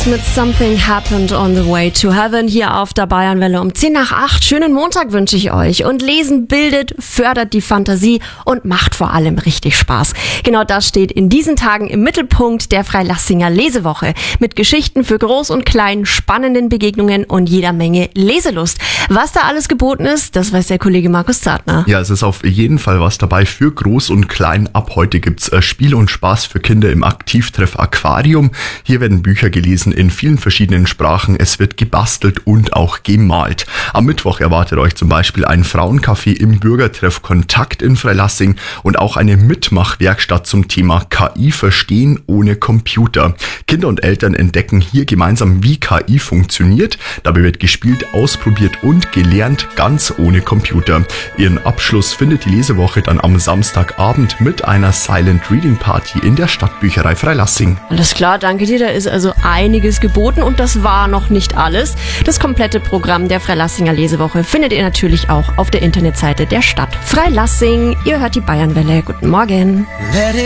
mit Something Happened on the Way to Heaven hier auf der Bayernwelle um 7:10. Schönen Montag wünsche ich euch. Und Lesen bildet, fördert die Fantasie und macht vor allem richtig Spaß. Genau das steht in diesen Tagen im Mittelpunkt der Freilassinger Lesewoche. Mit Geschichten für Groß und Klein, spannenden Begegnungen und jeder Menge Leselust. Was da alles geboten ist, das weiß der Kollege Markus Zartner. Ja, es ist auf jeden Fall was dabei für Groß und Klein. Ab heute gibt's Spiel und Spaß für Kinder im Aktivtreff Aquarium. Hier werden Bücher gelesen in vielen verschiedenen Sprachen. Es wird gebastelt und auch gemalt. Am Mittwoch erwartet euch zum Beispiel ein Frauencafé im Bürgertreff Kontakt in Freilassing und auch eine Mitmachwerkstatt zum Thema KI verstehen ohne Computer. Kinder und Eltern entdecken hier gemeinsam, wie KI funktioniert. Dabei wird gespielt, ausprobiert und gelernt, ganz ohne Computer. Ihren Abschluss findet die Lesewoche dann am Samstagabend mit einer Silent Reading Party in der Stadtbücherei Freilassing. Alles klar, danke dir. Da ist also einiges geboten und das war noch nicht alles. Das komplette Programm der Freilassinger Lesewoche findet ihr natürlich auch auf der Internetseite der Stadt Freilassing. Ihr hört die Bayernwelle. Guten Morgen.